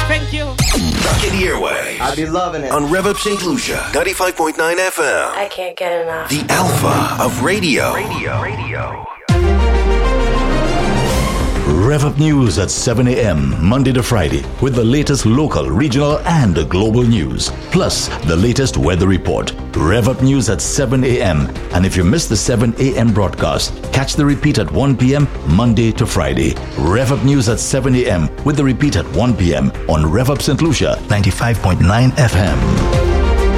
Thank you. Rock in the airway. I be loving it. On Rev Up St. Lucia, 95.9 FM. I can't get enough. The alpha of radio. Rev Up News at 7 a.m. Monday to Friday with the latest local, regional, and global news. Plus, the latest weather report. Rev Up News at 7 a.m. And if you miss the 7 a.m. broadcast, catch the repeat at 1 p.m. Monday to Friday. Rev Up News at 7 a.m. with the repeat at 1 p.m. on Rev Up St. Lucia 95.9 FM.